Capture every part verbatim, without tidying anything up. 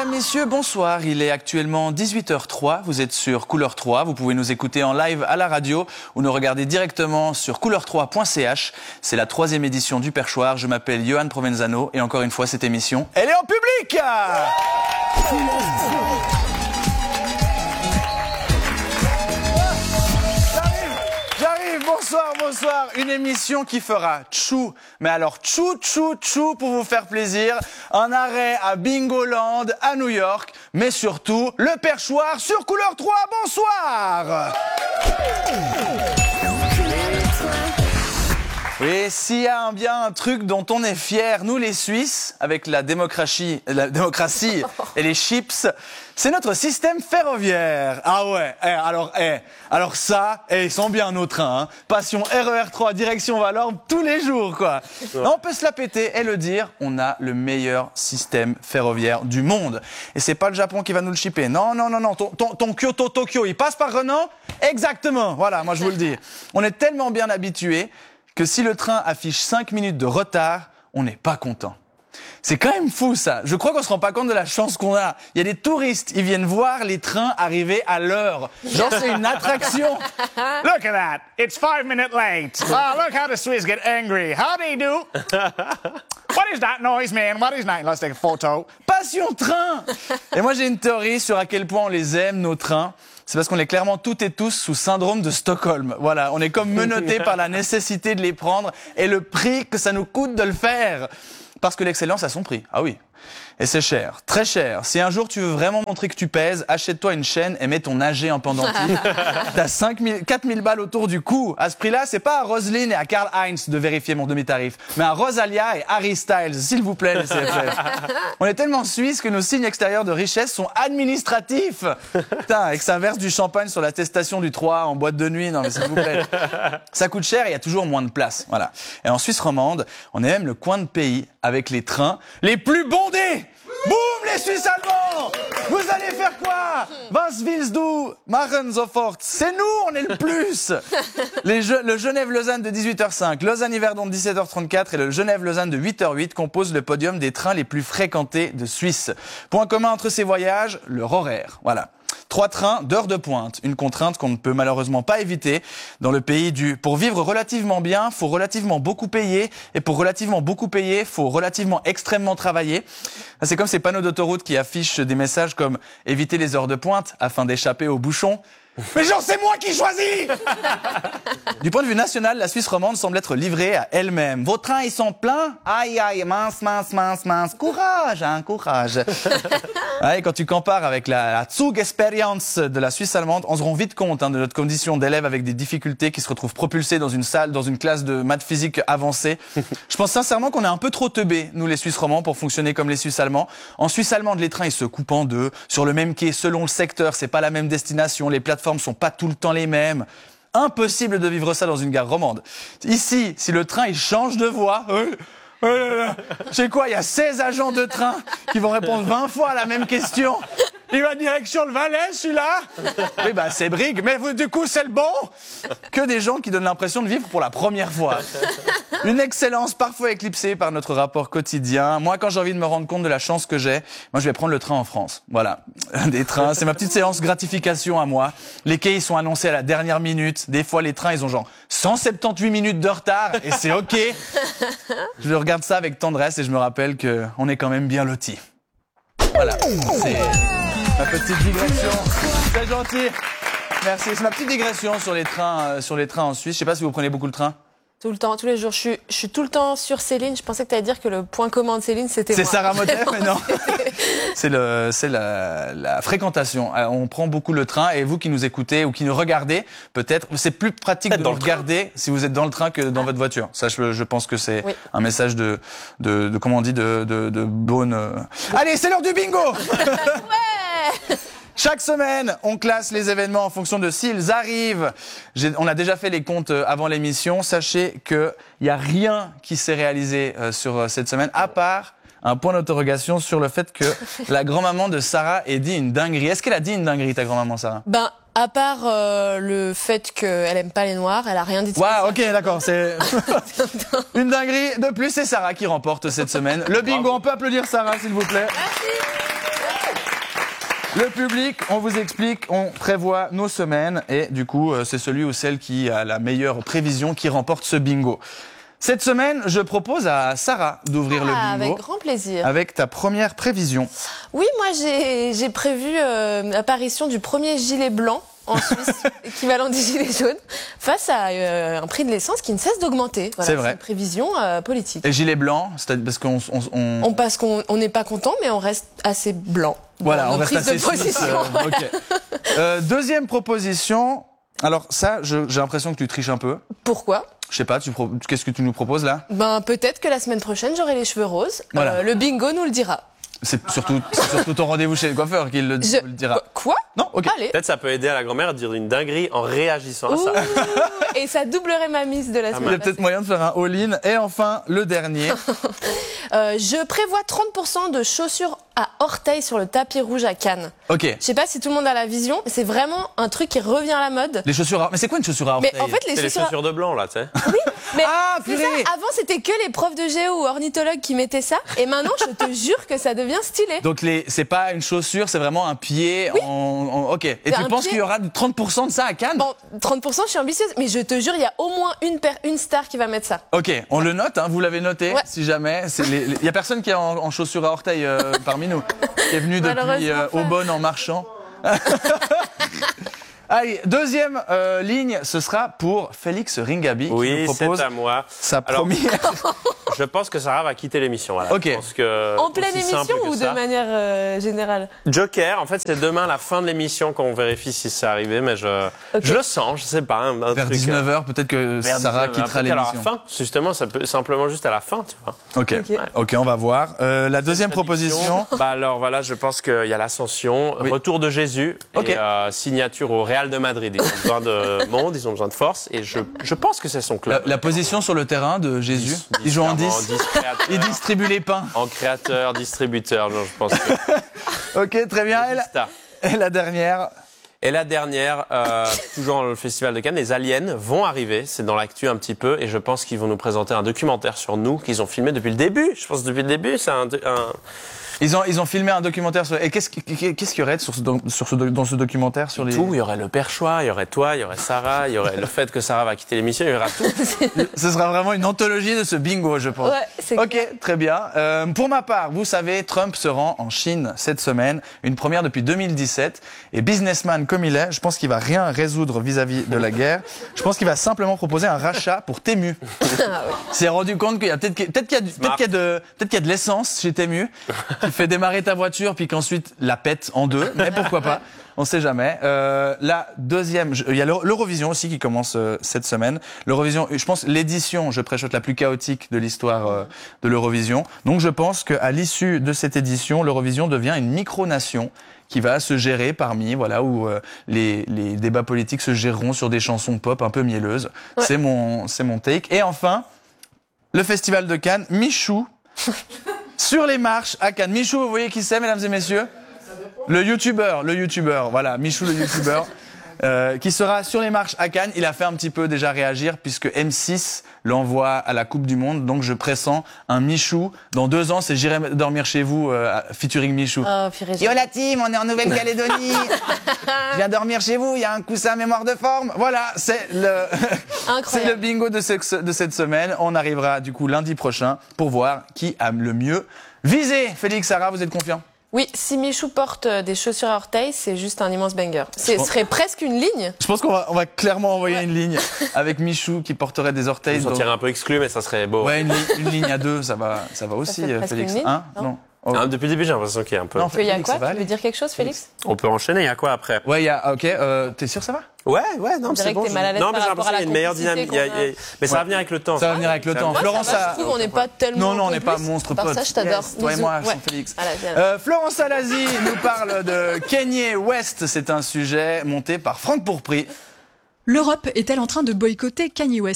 Mesdames, Messieurs, bonsoir. Il est actuellement dix-huit heures trois. Vous êtes sur Couleur trois. Vous pouvez nous écouter en live à la radio ou nous regarder directement sur couleur trois point c h. C'est la troisième édition du Perchoir. Je m'appelle Johan Provenzano et encore une fois, cette émission, elle est en public. Bonsoir, bonsoir. Une émission qui fera tchou, mais alors tchou, tchou, tchou pour vous faire plaisir. Un arrêt à Bingoland, à New York, mais surtout le Perchoir sur Couleur trois. Bonsoir. Oui, s'il y a un, bien un truc dont on est fier, nous les Suisses, avec la démocratie, la démocratie et les chips, c'est notre système ferroviaire. Ah ouais, eh, alors, eh, alors ça, eh, ils sont bien nos trains. Hein. Passion R E R trois, direction Valorbe, tous les jours, quoi. Ouais. On peut se la péter et le dire, on a le meilleur système ferroviaire du monde. Et c'est pas le Japon qui va nous le chipper. Non, non, non, non. Ton, ton, ton Kyoto-Tokyo, il passe par Renan? Exactement. Voilà, moi je vous le dis. On est tellement bien habitués que si le train affiche cinq minutes de retard, on n'est pas content. C'est quand même fou, ça. Je crois qu'on se rend pas compte de la chance qu'on a. Il y a des touristes, ils viennent voir les trains arriver à l'heure. Genre, c'est une attraction. Look at that. It's five minutes late. Oh, look how the Swiss get angry. How do you do? What is that noise, man? What is that? Let's take a photo. Passion train. Et moi, j'ai une théorie sur à quel point on les aime, nos trains. C'est parce qu'on est clairement toutes et tous sous syndrome de Stockholm. Voilà, on est comme menottés par la nécessité de les prendre et le prix que ça nous coûte de le faire. Parce que l'excellence a son prix. Ah oui. Et c'est cher, très cher. Si un jour tu veux vraiment montrer que tu pèses, achète-toi une chaîne et mets ton A G en pendentif. T'as cinq mille, quatre mille balles autour du cou. À ce prix-là, c'est pas à Roselyne et à Karl Heinz de vérifier mon demi-tarif, mais à Rosalia et Harry Styles, s'il vous plaît, les C F F. On est tellement suisses que nos signes extérieurs de richesse sont administratifs. Putain, avec ça verse du champagne sur l'attestation du trois en boîte de nuit. Non, mais s'il vous plaît. Ça coûte cher et il y a toujours moins de place. Voilà. Et en Suisse romande, on est même le coin de pays avec les trains les plus bondés. Boum, les Suisses allemands! Vous allez faire quoi? Was willst du machen sofort? C'est nous, on est le plus! Les Je- le Genève-Lausanne de dix-huit heures cinq, Lausanne-Yverdon de dix-sept heures trente-quatre et le Genève-Lausanne de huit heures huit composent le podium des trains les plus fréquentés de Suisse. Point commun entre ces voyages, leur horaire. Voilà. Trois trains d'heure de pointe, une contrainte qu'on ne peut malheureusement pas éviter dans le pays du pour vivre relativement bien, faut relativement beaucoup payer et pour relativement beaucoup payer, faut relativement extrêmement travailler. C'est comme ces panneaux d'autoroute qui affichent des messages comme éviter les heures de pointe afin d'échapper aux bouchons. Mais genre, c'est moi qui choisis! Du point de vue national, la Suisse romande semble être livrée à elle-même. Vos trains, ils sont pleins? Aïe, aïe, mince, mince, mince, mince. Courage, hein, courage. Ouais, quand tu compares avec la, la Zug-Experience de la Suisse allemande, on se rend vite compte hein, de notre condition d'élève avec des difficultés qui se retrouvent propulsés dans une salle, dans une classe de maths physique avancée. Je pense sincèrement qu'on est un peu trop teubés, nous les Suisses romands, pour fonctionner comme les Suisses allemands. En Suisse allemande, les trains, ils se coupent en deux, sur le même quai, selon le secteur, c'est pas la même destination, les plateformes sont pas tout le temps les mêmes. Impossible de vivre ça dans une gare romande. Ici, si le train il change de voie, euh, euh, je sais quoi, il y a seize agents de train qui vont répondre vingt fois à la même question. Il va direction le Valais, celui-là? Oui, bah, c'est Brigue. Mais vous, du coup, c'est le bon? Que des gens qui donnent l'impression de vivre pour la première fois. Une excellence parfois éclipsée par notre rapport quotidien. Moi, quand j'ai envie de me rendre compte de la chance que j'ai, moi, je vais prendre le train en France. Voilà. Des trains, c'est ma petite séance gratification à moi. Les quais, ils sont annoncés à la dernière minute. Des fois, les trains, ils ont genre cent soixante-dix-huit minutes de retard et c'est OK. Je regarde ça avec tendresse et je me rappelle que on est quand même bien lotis. Voilà. C'est ma petite digression. C'est gentil. Merci. C'est ma petite digression sur les trains, euh, sur les trains en Suisse. Je sais pas si vous prenez beaucoup le train. Tout le temps, tous les jours. Je suis, je suis tout le temps sur Céline. Je pensais que tu allais dire que le point commun de Céline, c'était moi. C'est Sarah Motter, mais non. C'est le, c'est la, la fréquentation. On prend beaucoup le train et vous qui nous écoutez ou qui nous regardez, peut-être, c'est plus pratique de nous regarder si vous êtes dans le train que dans ah. votre voiture. Ça, je, je pense que c'est oui. un message de, de, de, comment on dit, de, de, de bonne. Euh... Allez, c'est l'heure du bingo. Ouais. Chaque semaine, on classe les événements en fonction de s'ils arrivent. J'ai, on a déjà fait les comptes avant l'émission. Sachez qu'il n'y a rien qui s'est réalisé euh, sur cette semaine, à part un point d'interrogation sur le fait que la grand-maman de Sarah ait dit une dinguerie. Est-ce qu'elle a dit une dinguerie, ta grand-maman, Sarah? Ben, à part euh, le fait qu'elle aime pas les noirs, elle a rien dit de spécial. Ouais, ok, d'accord, c'est une dinguerie. De plus, c'est Sarah qui remporte cette semaine. Le bingo, on peut applaudir Sarah, s'il vous plaît. Merci. Le public, on vous explique, on prévoit nos semaines et du coup, c'est celui ou celle qui a la meilleure prévision qui remporte ce bingo. Cette semaine, je propose à Sarah d'ouvrir Ah, le bingo. avec grand plaisir. Avec ta première prévision. Oui, moi j'ai j'ai prévu euh, l'apparition du premier gilet blanc en Suisse, équivalent du gilet jaune, face à euh, un prix de l'essence qui ne cesse d'augmenter. Voilà, C'est vrai. une prévision euh, politique. Et gilet blanc, c'est parce qu'on on, on- On passe qu'on on n'est pas content, mais on reste assez blanc. voilà, dans on nos reste prises assez de suisse, position. euh, ok. Euh, deuxième proposition. Alors ça, je- j'ai l'impression que tu triches un peu. Pourquoi? Je sais pas, tu pro- qu'est-ce que tu nous proposes là? Ben peut-être que la semaine prochaine j'aurai les cheveux roses. Voilà. Euh, le bingo nous le dira. C'est surtout, c'est surtout ton rendez-vous chez le coiffeur qui le, Je- le dira. Quoi? Non, ok. Allez. Peut-être ça peut aider à la grand-mère à dire une dinguerie en réagissant à ça. Ouh, et ça doublerait ma mise de la Il y a semaine peut-être moyen de faire un all-in. Et enfin, le dernier. Euh, je prévois trente pour cent de chaussures à orteils sur le tapis rouge à Cannes. Ok. Je sais pas si tout le monde a la vision, mais c'est vraiment un truc qui revient à la mode. Les chaussures à... Mais c'est quoi une chaussure à orteils? Mais en fait, les C'est les chaussures. chaussures de blanc, là, tu sais. Mais Ah, c'est purée. ça. Avant, c'était que les profs de géo ou ornithologues qui mettaient ça. Et maintenant, je te jure que ça devient stylé. Donc les, c'est pas une chaussure, c'est vraiment un pied Oui. en, en- ok. Et C'est tu un penses pied. qu'il y aura trente pour cent de ça à Cannes? Bon, trente pour cent, je suis ambitieuse, mais je te jure, il y a au moins une, per- une star qui va mettre ça. Ok, on le note, hein, vous l'avez noté, Ouais. si jamais. Il y a personne qui est en, en chaussures à orteils euh, parmi nous, qui est venu depuis Malheureusement euh, pas. Aubonne en marchant. Allez, deuxième euh, ligne, ce sera pour Félix Ringaby qui Oui, nous c'est propose à moi. sa Alors, première. Je pense que Sarah va quitter l'émission. Voilà. Ok. Je pense que En pleine aussi émission simple que ou de ça. manière euh, générale? Joker, en fait, c'est demain la fin de l'émission qu'on vérifie si c'est arrivé, mais je, Ok. je le sens, je sais pas. Un, un Vers truc, dix-neuf heures, peut-être que vers Sarah dix-neuf heures, quittera peut-être à la l'émission. fin, justement, ça peut simplement juste à la fin, tu vois. Ok, Ok. ok, on va voir. Euh, la deuxième proposition. Bah alors voilà, je pense qu'il y a l'ascension, Oui. retour de Jésus Ok. et euh, signature au Real de Madrid. Ils ont besoin de monde, ils ont besoin de force et je, je pense que c'est son La, club. la position sur le terrain de Jésus. dix, Il joue en clairement, dix. dix créateurs, Il distribue les pains. en créateur, distributeur, non, je pense que Ok, très bien. Et la, Star. et la dernière. Et la dernière, euh, toujours dans le Festival de Cannes, les aliens vont arriver, c'est dans l'actu un petit peu, et je pense qu'ils vont nous présenter un documentaire sur nous qu'ils ont filmé depuis le début. Je pense que depuis le début, c'est un, un... Ils ont, ils ont filmé un documentaire sur. Et qu'est-ce qui- qu'est-ce qu'il y aurait sur ce, do- sur ce, do- dans ce documentaire sur les. tout. Il y aurait le perchoir, il y aurait toi, il y aurait Sarah, il y aurait le fait que Sarah va quitter l'émission, il y aura tout. Ce sera vraiment une anthologie de ce bingo, je pense. Ouais, c'est Ok, clair. très bien. Euh, pour ma part, vous savez, Trump se rend en Chine cette semaine, une première depuis deux mille dix-sept. Et businessman comme il est, je pense qu'il va rien résoudre vis-à-vis de la guerre. Je pense qu'il va simplement proposer un rachat pour Temu. Ah, ouais. Il s'est rendu compte qu'il y a peut-être que- peut-être qu'il y a, du- peut-être qu'il y a de peut-être qu'il y a de l'essence chez Temu qui fait démarrer ta voiture puis qu'ensuite la pète en deux. Mais pourquoi pas? On sait jamais. Euh, la deuxième, je- il y a l'Euro- l'Eurovision aussi qui commence euh, cette semaine. L'Eurovision, je pense l'édition, je préchote la plus chaotique de l'histoire euh, de l'Eurovision. Donc je pense qu'à l'issue de cette édition, l'Eurovision devient une micronation qui va se gérer parmi, voilà, où euh, les, les débats politiques se géreront sur des chansons pop un peu mielleuses. Ouais. C'est mon, c'est mon take. Et enfin, le Festival de Cannes, Michou, sur les marches à Cannes. Michou, vous voyez qui c'est, mesdames et messieurs? Le youtubeur, le youtubeur, voilà, Michou le youtubeur, euh, qui sera sur les marches à Cannes. Il a fait un petit peu déjà réagir puisque M six l'envoie à la Coupe du Monde. Donc je pressens un Michou. Dans deux ans, c'est J'irai dormir chez vous, euh, featuring Michou. Oh, purée, j'ai- Yo la team, on est en Nouvelle-Calédonie. Je viens dormir chez vous, il y a un coussin mémoire de forme. Voilà, c'est le, c'est Incroyable. le bingo de, ce- de cette semaine. On arrivera du coup lundi prochain pour voir qui a le mieux visé. Félix, Sarah, vous êtes confiants? Oui, si Michou porte euh, des chaussures à orteils, c'est juste un immense banger. Ce pense- serait presque une ligne. Je pense qu'on va, on va clairement envoyer une ligne avec Michou qui porterait des Je orteils. me dans- sentirais un peu exclu, mais ça serait beau. Ouais, une, li- une ligne à deux, ça va, ça va aussi, fait euh, presque Félix. une ligne, Hein? non Oh. Hein, depuis le début, j'ai l'impression qu'il y a un peu. Non, Il y a Félix, quoi ça va Tu aller. veux dire quelque chose, Félix? On peut enchaîner, il y a quoi après? Ouais, il y a, ok, euh, t'es sûr ça va? Ouais, ouais, non, On dirait c'est que bon. t'es je- mal à l'aise non, par mais j'ai rapport à l'impression qu'il y a une meilleure complicité dynamique. il y a- qu'on a. il y a- Mais ça Ouais. va venir avec le temps. Ça va venir avec le Ça temps. va- Florence Ça va, a- je trouve qu'on n'est pas tellement. Non, non, on n'est pas complices. monstre Par potes. ça, je t'adore. Yes, toi et Bisous. moi, Ouais. sans Félix. Voilà, viens. Euh, Florence Alazi nous parle de Kanye West. C'est un sujet monté par Franck Pourpry. L'Europe est-elle en train de boycotter Kanye West ?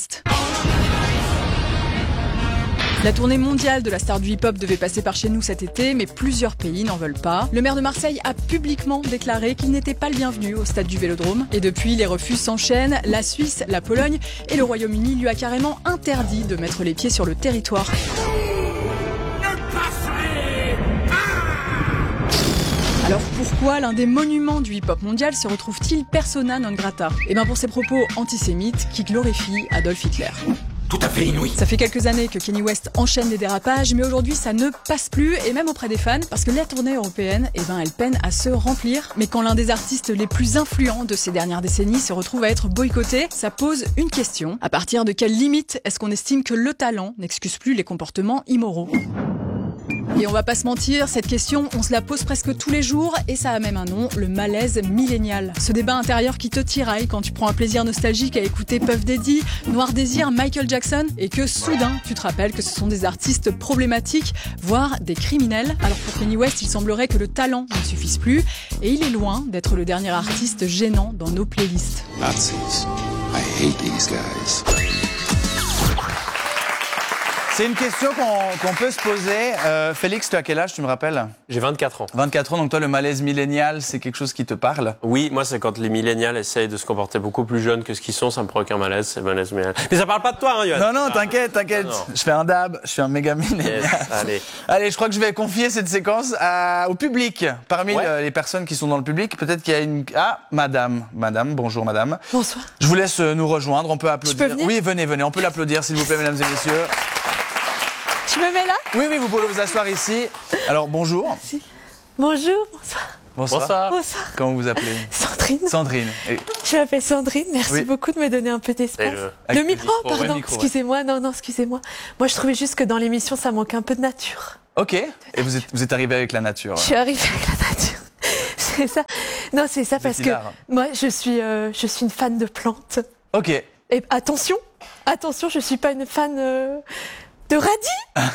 La tournée mondiale de la star du hip-hop devait passer par chez nous cet été, mais plusieurs pays n'en veulent pas. Le maire de Marseille a publiquement déclaré qu'il n'était pas le bienvenu au stade du Vélodrome. Et depuis, les refus s'enchaînent. La Suisse, la Pologne et le Royaume-Uni lui a carrément interdit de mettre les pieds sur le territoire. Alors pourquoi l'un des monuments du hip-hop mondial se retrouve-t-il persona non grata ? Eh bien pour ses propos antisémites qui glorifient Adolf Hitler. Tout à fait inouï. Ça fait quelques années que Kanye West enchaîne les dérapages, mais aujourd'hui ça ne passe plus, et même auprès des fans, parce que la tournée européenne, eh ben, elle peine à se remplir. Mais quand l'un des artistes les plus influents de ces dernières décennies se retrouve à être boycotté, ça pose une question. À partir de quelle limite est-ce qu'on estime que le talent n'excuse plus les comportements immoraux ? Et on va pas se mentir, cette question, on se la pose presque tous les jours et ça a même un nom, le malaise millénial. Ce débat intérieur qui te tiraille quand tu prends un plaisir nostalgique à écouter Puff Daddy, Noir Désir, Michael Jackson et que soudain tu te rappelles que ce sont des artistes problématiques, voire des criminels. Alors pour Kanye West, il semblerait que le talent ne suffise plus et il est loin d'être le dernier artiste gênant dans nos playlists. Nazis. I hate these guys. C'est une question qu'on qu'on peut se poser. Euh, Félix, tu as quel âge, tu me rappelles ? J'ai vingt-quatre ans. vingt-quatre ans, donc toi, le malaise millénial, c'est quelque chose qui te parle ? Oui, moi, c'est quand les millénials essayent de se comporter beaucoup plus jeunes que ce qu'ils sont, ça me provoque un malaise, c'est le malaise millénial. Mais ça parle pas de toi, hein, Yoann. Non, non, t'inquiète, t'inquiète. Non, non. Je fais un dab, je suis un méga millénial. Yes, allez. Allez, je crois que je vais confier cette séquence à- au public. Parmi Ouais. le- les personnes qui sont dans le public, peut-être qu'il y a une... Ah, madame. Madame, bonjour madame. Bonsoir. Je vous laisse euh, nous rejoindre, on peut applaudir. peux venir Oui, venez, venez, on peut l'applaudir s'il vous plaît, mesdames et messieurs. Tu me mets là ? Oui, oui, vous pouvez vous asseoir ici. Alors, bonjour. Bonjour, bonsoir. Bonsoir. Bonsoir. Bonsoir. Comment vous appelez ? Sandrine. Sandrine. Et- Je m'appelle Sandrine, merci Oui. beaucoup de me donner un peu d'espace. Et le- Le Avec le micro, micro, oh, ouais, pardon, le micro, ouais. excusez-moi, non, non, excusez-moi. Moi, je trouvais juste que dans l'émission, ça manque un peu de nature. Ok. Et vous êtes, vous êtes arrivé avec la nature. Je suis arrivée avec la nature. C'est ça. Non, c'est ça parce que hilar. moi, je suis, euh, je suis une fan de plantes. Ok. Et attention, attention, je suis pas une fan euh, de radis.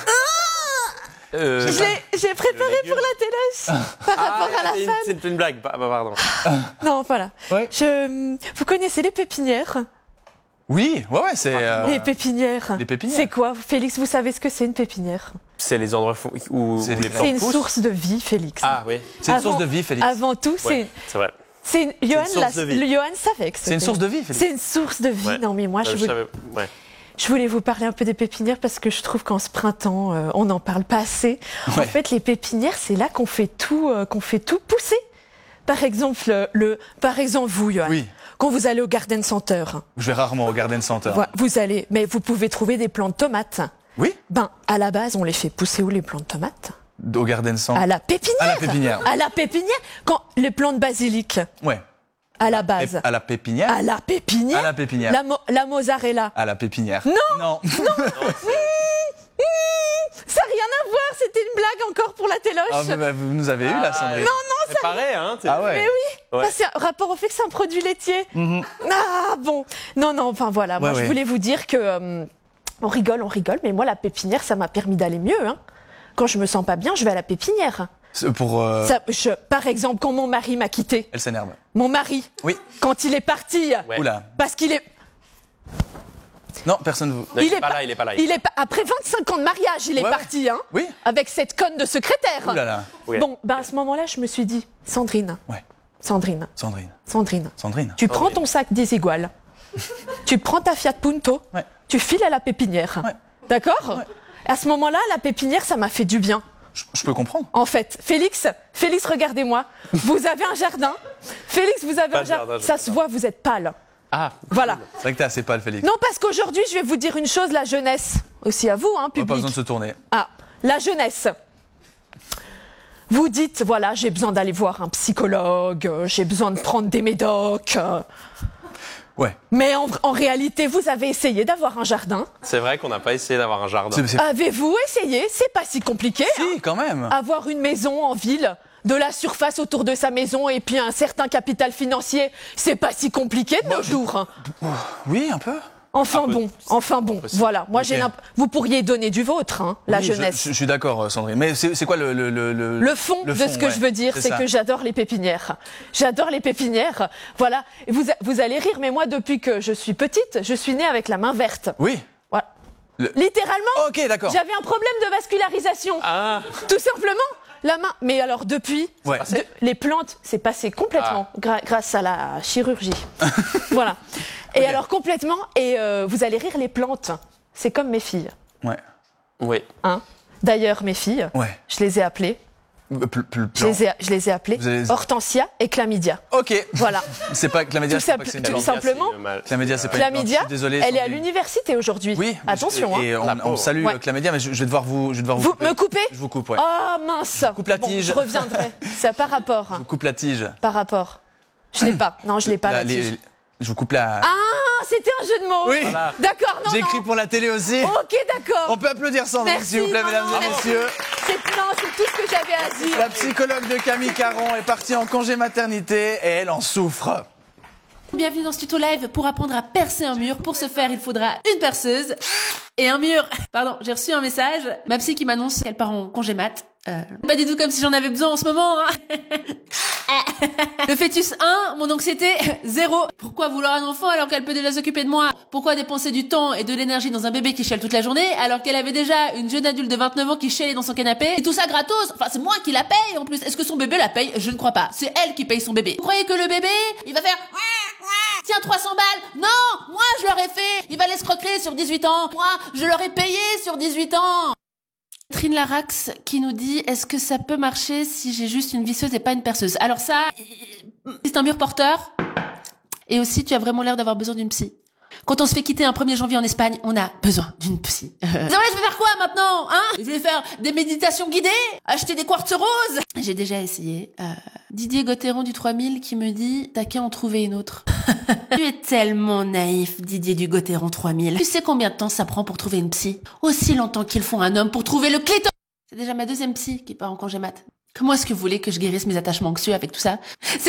Euh, Je l'ai- J'ai préparé pour la téloche par rapport à la c'est une- fan. c'est une blague, bah, bah, pardon. Non, voilà. Ouais. Je, vous connaissez les pépinières? Oui, ouais, ouais, c'est... euh, Les pépinières. les pépinières. C'est quoi, Félix? Vous savez ce que c'est une pépinière? C'est les endroits fou- où, C'est où les les plantes C'est une poussent. source de vie, Félix. Ah oui, C'est une Avant- source de vie, Félix. Avant tout, c'est ouais, c'est vrai. c'est une, Johan, source la- de vie. le Johan savait que C'est une c'était- source de vie, Félix. C'est une source de vie. Ouais. Non, mais moi, Euh, je, je vous- savais- ouais. je voulais vous parler un peu des pépinières parce que je trouve qu'en ce printemps, euh, on n'en parle pas assez. En Ouais. fait, les pépinières, c'est là qu'on fait tout, euh, qu'on fait tout pousser. Par exemple, le, le- par exemple, vous, Johan, Oui. quand vous allez au Garden Center, Je vais rarement au Garden Center. voilà, vous allez, mais vous pouvez trouver des plants de tomates. Oui, Ben, à la base, on les fait pousser où les plants de tomates? au Garden Center. À la pépinière. À la pépinière. À la pépinière. Quand les plants de basilic, Ouais. à la Et base. à la pépinière. À la pépinière. À la pépinière. La, mo- la mozzarella. À la pépinière. Non. Non. Ça n'a rien à voir, c'était une blague encore pour la téloche. Ah, vous, bah, vous nous avez eu là, Sandrine. C'est pareil, hein. t'es- Ah ouais. Mais oui, Ouais. bah, c'est un rapport au fait que c'est un produit laitier. Ah bon. Non, non, enfin voilà, moi Ouais, je ouais. voulais vous dire que euh, on rigole, on rigole, mais moi la pépinière, ça m'a permis d'aller mieux. Hein. Quand je me sens pas bien, je vais à la pépinière. C'est Pour. euh, Ça, je, par exemple, quand mon mari m'a quitté, Elle s'énerve. mon mari, Oui. quand il est parti, Ouais. Oula. parce qu'il est, Non, personne vous. Non, il, est pas là, il est pas là. il est pas- après vingt-cinq ans de mariage, il est Ouais, parti, hein, Oui. avec cette conne de secrétaire. Ouh là là. Oui. Bon, ben à ce moment-là, je me suis dit, Sandrine, Ouais. Sandrine, Sandrine. Sandrine, Sandrine. tu prends ton sac désigual, tu prends ta Fiat Punto, Ouais. tu files à la pépinière. Ouais. D'accord? À ce moment-là, la pépinière, ça m'a fait du bien. Je, je peux comprendre. En fait, Félix, Félix, regardez-moi. Vous avez un jardin. Félix, vous avez Pas un de jardin. jardin, je Ça sais se voit, vous êtes pâle. Ah, Voilà. C'est vrai que t'es assez pâle, Félix. Non, parce qu'aujourd'hui, je vais vous dire une chose, la jeunesse. Aussi à vous, hein, On n'a pas public. besoin de se tourner. Ah, la jeunesse. Vous dites, voilà, j'ai besoin d'aller voir un psychologue, euh, j'ai besoin de prendre des médocs. euh. Ouais. Mais en, en réalité, vous avez essayé d'avoir un jardin. c'est vrai qu'on n'a pas essayé d'avoir un jardin. C'est- c'est- Avez-vous essayé? C'est pas si compliqué. hein. Si, quand même. Avoir une maison en ville, de la surface autour de sa maison et puis un certain capital financier, c'est pas si compliqué de nos jours. hein. Oui, un peu. Enfin Un peu. bon, enfin bon, Possible. voilà. Moi, Ok. j'ai l'imp- vous pourriez donner du vôtre, hein, la Oui, je- jeunesse. Je, je suis d'accord, euh, Sandrine. Mais c'est c'est quoi le, le, le, le- Le fond le de fond, ce que ouais. je veux dire, c'est ça. que j'adore les pépinières. J'adore les pépinières. Voilà. Et Vous, vous allez rire, mais moi, depuis que je suis petite, je suis née avec la main verte. Oui. Voilà. Le- Littéralement. Ok, d'accord. J'avais un problème de vascularisation. Ah, Tout simplement. La main. Mais alors, depuis, Ouais. de- les plantes, c'est passé complètement gra- grâce à la chirurgie. Voilà. Et alors, complètement. Et euh, vous allez rire, les plantes, c'est comme mes filles. Ouais. oui. Hein. D'ailleurs, mes filles, Ouais. je les ai appelées Plus- plus- Je les ai, je les ai appelés Vous avez- Hortensia et Chlamydia. Ok. Voilà. C'est pas Chlamydia, Tout, je sais simple- pas que c'est une tout plante. simplement. Chlamydia, c'est pas une plante. Je Chlamydia, suis désolé. elle est à Sandy. l'université aujourd'hui. Oui. Attention. Et hein. on, La on pauvre. salue Ouais. euh, Chlamydia, mais je, je vais devoir vous, je vais devoir vous, Vous me coupez Je vous coupe, ouais. Oh mince. coupe la Bon, tige. je reviendrai. Ça par rapport. Je vous coupe la tige. Par rapport. Je l'ai pas. Non, je l'ai pas la, les- tige. Je vous coupe la. Ah, c'était un jeu de mots. Oui. Voilà. D'accord, non, J'ai non. écrit pour la télé aussi. Ok, d'accord. On peut applaudir Sandrine, Merci, s'il vous plaît, non, mesdames non, et merci. messieurs. C'est non, c'est tout ce que j'avais à dire. La psychologue de Camille Caron est partie en congé maternité et elle en souffre. Bienvenue dans ce tuto live pour apprendre à percer un mur. Pour ce faire, il faudra une perceuse et un mur. Pardon, j'ai reçu un message. Ma psy qui m'annonce qu'elle part en congé mat. Euh, pas du tout comme si j'en avais besoin en ce moment. Hein. Le fœtus un, mon anxiété zéro. Pourquoi vouloir un enfant alors qu'elle peut déjà s'occuper de moi? Pourquoi dépenser du temps et de l'énergie dans un bébé qui chiale toute la journée alors qu'elle avait déjà une jeune adulte de vingt-neuf ans qui chialait dans son canapé? Et tout ça gratos. Enfin, c'est moi qui la paye en plus. Est-ce que son bébé la paye? Je ne crois pas. C'est elle qui paye son bébé. Vous croyez que le bébé, il va faire tiens, trois cents balles. Non, moi je l'aurais fait. Il va l'escroquer sur dix-huit ans. Moi, je l'aurais payé sur dix-huit ans. Catherine Larax qui nous dit, est-ce que ça peut marcher si j'ai juste une visseuse et pas une perceuse? Alors ça, c'est un mur porteur. Et aussi, tu as vraiment l'air d'avoir besoin d'une psy. Quand on se fait quitter un premier janvier en Espagne, on a besoin d'une psy. C'est vrai, je vais faire quoi maintenant, hein? Je vais faire des méditations guidées, acheter des quartz roses. J'ai déjà essayé. Euh, Didier Gauthieron du trois mille qui me dit, t'as qu'à en trouver une autre. Tu es tellement naïf, Didier du Gauthieron trois mille. Tu sais combien de temps ça prend pour trouver une psy? Aussi longtemps qu'il faut un homme pour trouver le clitoris. C'est déjà ma deuxième psy qui part en congé mat. Comment est-ce que vous voulez que je guérisse mes attachements anxieux avec tout ça? C'est